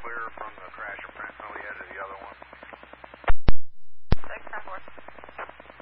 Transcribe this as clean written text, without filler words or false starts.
clear from the crash apparently headed to the other one.